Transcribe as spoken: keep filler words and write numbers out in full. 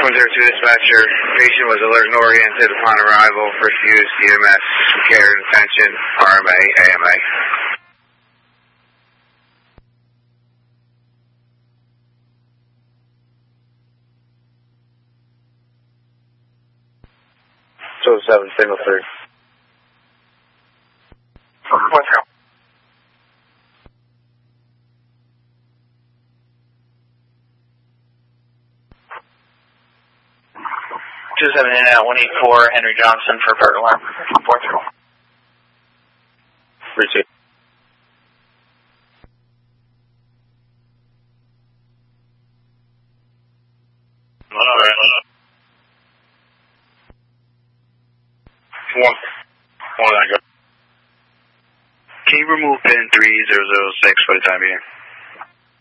one zero two dispatcher, patient was alert and oriented upon arrival, first use E M S, care and attention, R M A, A M A. two oh seven, signal three. Let's go. two seven in at one eight four, Henry Johnson for fire alarm. Portugal. Receive. One. One, I go. Can you remove pin three zero zero six for the time being?